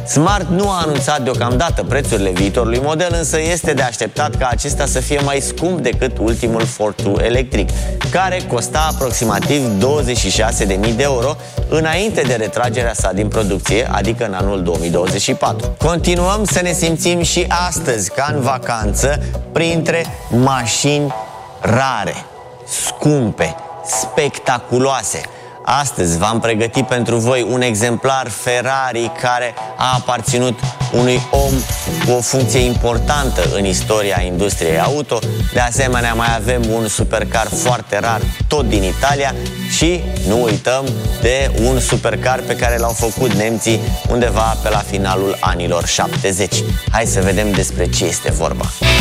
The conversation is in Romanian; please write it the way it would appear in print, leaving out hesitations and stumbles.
Smart nu a anunțat deocamdată prețurile viitorului model, însă este de așteptat ca acesta să fie mai scump decât ultimul Fortwo electric, care costa aproximativ 26.000 de euro înainte de retragerea sa din producție, adică în anul 2024. Continuăm să ne simțim și astăzi ca în vacanță printre mașini rare, scumpe, spectaculoase. Astăzi v-am pregătit pentru voi un exemplar Ferrari care a aparținut unui om cu o funcție importantă în istoria industriei auto. De asemenea, mai avem un supercar foarte rar, tot din Italia, și nu uităm de un supercar pe care l-au făcut nemții undeva pe la finalul anilor 70. Hai să vedem despre ce este vorba.